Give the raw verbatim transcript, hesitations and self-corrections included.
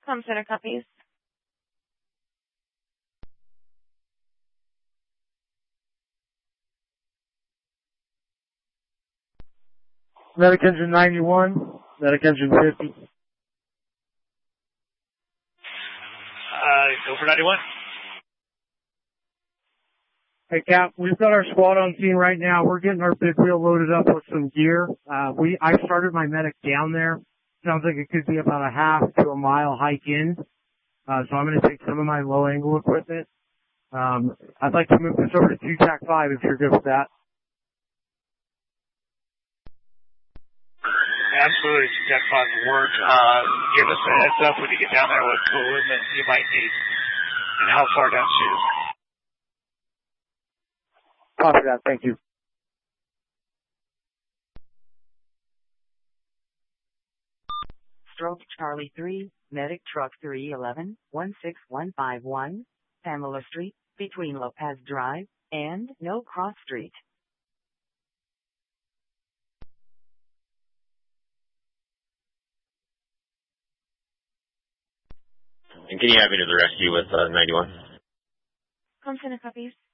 Home center copies. Medic engine ninety-one, medic engine fifty. Uh, go for ninety-one. Hey, Cap, we've got our squad on scene right now. We're getting our big wheel loaded up with some gear. Uh, we, I started my medic down there. Sounds like it could be about a half to a mile hike in. Uh, so I'm going to take some of my low angle equipment. Um, I'd like to move this over to two tac five if you're good with that. Absolutely, Jack five will work. Uh, give us a heads up when you get down there what equipment you might need and how far down to. Copy that, thank you. Stroke Charlie three, Medic Truck three eleven, one six one five one, Pamela Street, between Lopez Drive and No Cross Street. And can you have me to the rescue with uh, ninety-one? Home center copies.